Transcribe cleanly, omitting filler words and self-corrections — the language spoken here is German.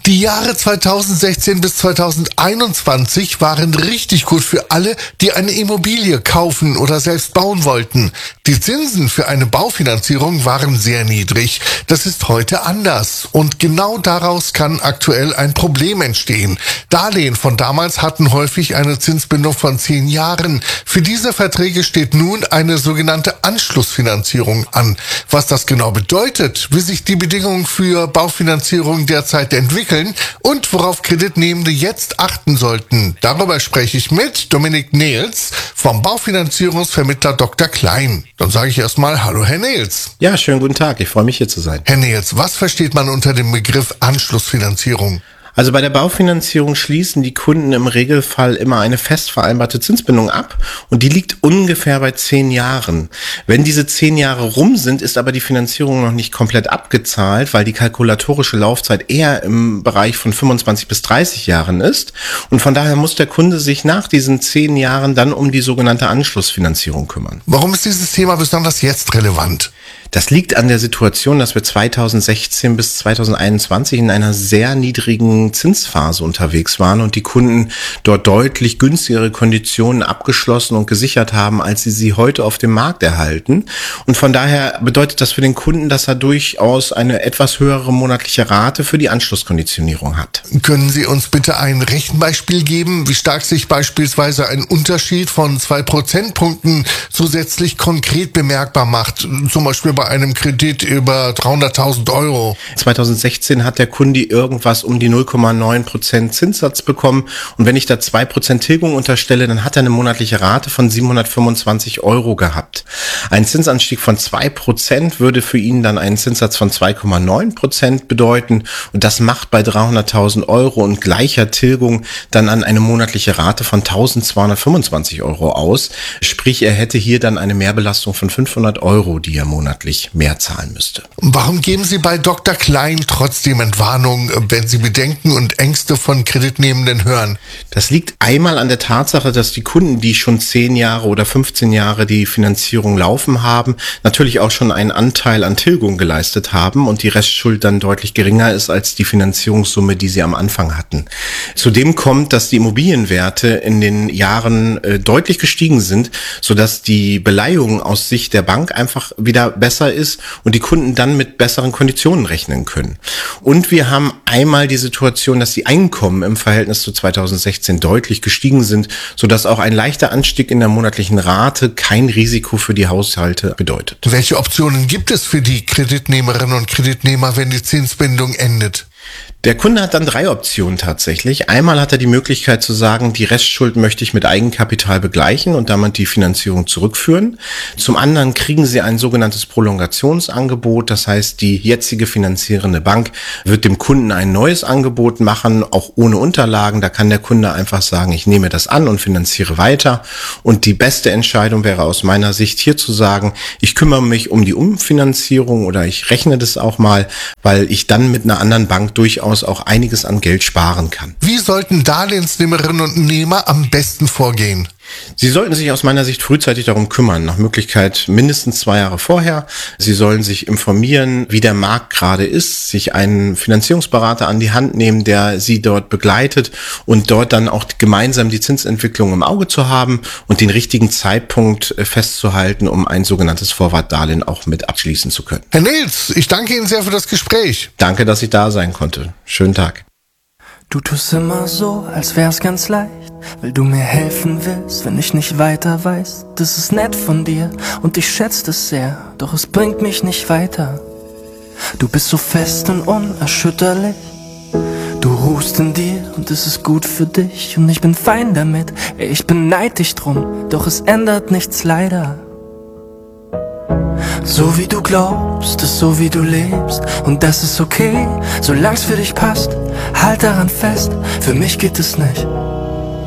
Die Jahre 2016 bis 2021 waren richtig gut für alle, die eine Immobilie kaufen oder selbst bauen wollten. Die Zinsen für eine Baufinanzierung waren sehr niedrig. Das ist heute anders. Und genau daraus kann aktuell ein Problem entstehen. Darlehen von damals hatten häufig eine Zinsbindung von 10 Jahren. Für diese Verträge steht nun eine sogenannte Anschlussfinanzierung an. Was das genau bedeutet, wie sich die Bedingungen für Baufinanzierung derzeit entwickeln und worauf Kreditnehmende jetzt achten sollten. Darüber spreche ich mit Dominik Nehls vom Baufinanzierungsvermittler Dr. Klein. Dann sage ich erstmal Hallo, Herr Nehls. Ja, schönen guten Tag. Ich freue mich, hier zu sein. Herr Nehls, was versteht man unter dem Begriff Anschlussfinanzierung? Also bei der Baufinanzierung schließen die Kunden im Regelfall immer eine fest vereinbarte Zinsbindung ab und die liegt ungefähr bei 10 Jahren. Wenn diese 10 Jahre rum sind, ist aber die Finanzierung noch nicht komplett abgezahlt, weil die kalkulatorische Laufzeit eher im Bereich von 25 bis 30 Jahren ist. Und von daher muss der Kunde sich nach diesen 10 Jahren dann um die sogenannte Anschlussfinanzierung kümmern. Warum ist dieses Thema besonders jetzt relevant? Das liegt an der Situation, dass wir 2016 bis 2021 in einer sehr niedrigen Zinsphase unterwegs waren und die Kunden dort deutlich günstigere Konditionen abgeschlossen und gesichert haben, als sie heute auf dem Markt erhalten. Und von daher bedeutet das für den Kunden, dass er durchaus eine etwas höhere monatliche Rate für die Anschlusskonditionierung hat. Können Sie uns bitte ein Rechenbeispiel geben, wie stark sich beispielsweise ein Unterschied von 2 Prozentpunkten zusätzlich konkret bemerkbar macht, zum Beispiel bei einem Kredit über 300.000 Euro? 2016 hat der Kunde irgendwas um die 0,9% Zinssatz bekommen und wenn ich da 2% Tilgung unterstelle, dann hat er eine monatliche Rate von 725 Euro gehabt. Ein Zinsanstieg von 2% würde für ihn dann einen Zinssatz von 2,9% bedeuten und das macht bei 300.000 Euro und gleicher Tilgung dann an eine monatliche Rate von 1.225 Euro aus. Sprich, er hätte hier dann eine Mehrbelastung von 500 Euro, die er monatlich mehr zahlen müsste. Warum geben Sie bei Dr. Klein trotzdem Entwarnung, wenn Sie Bedenken und Ängste von Kreditnehmenden hören? Das liegt einmal an der Tatsache, dass die Kunden, die schon 10 Jahre oder 15 Jahre die Finanzierung laufen haben, natürlich auch schon einen Anteil an Tilgung geleistet haben und die Restschuld dann deutlich geringer ist als die Finanzierungssumme, die sie am Anfang hatten. Zudem kommt, dass die Immobilienwerte in den Jahren deutlich gestiegen sind, sodass die Beleihung aus Sicht der Bank einfach wieder besser ist und die Kunden dann mit besseren Konditionen rechnen können. Und wir haben einmal die Situation, dass die Einkommen im Verhältnis zu 2016 deutlich gestiegen sind, sodass auch ein leichter Anstieg in der monatlichen Rate kein Risiko für die Haushalte bedeutet. Welche Optionen gibt es für die Kreditnehmerinnen und Kreditnehmer, wenn die Zinsbindung endet? Der Kunde hat dann 3 Optionen tatsächlich. Einmal hat er die Möglichkeit zu sagen, die Restschuld möchte ich mit Eigenkapital begleichen und damit die Finanzierung zurückführen. Zum anderen kriegen Sie ein sogenanntes Prolongationsangebot. Das heißt, die jetzige finanzierende Bank wird dem Kunden ein neues Angebot machen, auch ohne Unterlagen. Da kann der Kunde einfach sagen, ich nehme das an und finanziere weiter. Und die beste Entscheidung wäre aus meiner Sicht hier zu sagen, ich kümmere mich um die Umfinanzierung oder ich rechne das auch mal, weil ich dann mit einer anderen Bank durchaus auch einiges an Geld sparen kann. Wie sollten Darlehensnehmerinnen und Nehmer am besten vorgehen? Sie sollten sich aus meiner Sicht frühzeitig darum kümmern, nach Möglichkeit mindestens 2 Jahre vorher. Sie sollen sich informieren, wie der Markt gerade ist, sich einen Finanzierungsberater an die Hand nehmen, der Sie dort begleitet und dort dann auch gemeinsam die Zinsentwicklung im Auge zu haben und den richtigen Zeitpunkt festzuhalten, um ein sogenanntes Vorwartdarlehen auch mit abschließen zu können. Herr Nehls, ich danke Ihnen sehr für das Gespräch. Danke, dass ich da sein konnte. Schönen Tag. Du tust immer so, als wär's ganz leicht, weil du mir helfen willst, wenn ich nicht weiter weiß. Das ist nett von dir und ich schätze das sehr, doch es bringt mich nicht weiter. Du bist so fest und unerschütterlich, du ruhst in dir und es ist gut für dich und ich bin fein damit, ich beneid dich drum, doch es ändert nichts leider. So wie du glaubst, ist so wie du lebst und das ist okay, solang's für dich passt, halt daran fest, für mich geht es nicht.